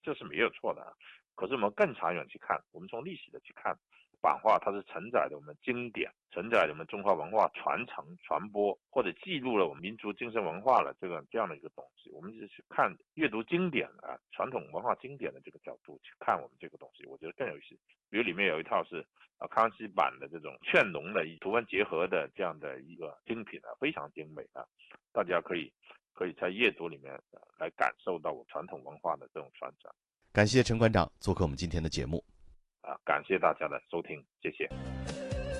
这是没有错的。可是我们更长远去看，我们从历史的去看，版画它是承载着我们经典，承载着我们中华文化传承传播，或者记录了我们民族精神文化了这样的一个东西。我们是去看阅读经典啊，传统文化经典的这个角度去看我们这个东西，我觉得更有意思。比如里面有一套是康熙版的这种劝农的图文结合的这样的一个精品啊，非常精美啊，大家可以在阅读里面来感受到我传统文化的这种传承。 感谢陈馆长做客我们今天的节目。 感谢大家的收听，谢谢。